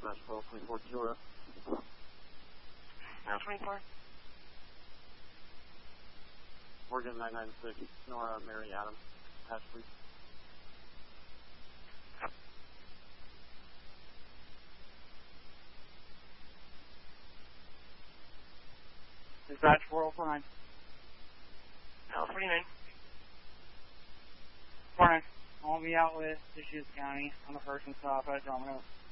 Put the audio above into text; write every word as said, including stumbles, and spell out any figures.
dispatch four twenty-four Kilo. Now twenty-four. Morgan nine nine six, Nora Mary Adams, patch please. Dispatch four oh four nine. L forty-nine. four nine. I'll be out with Deschutes County on the first and stop at Domino's.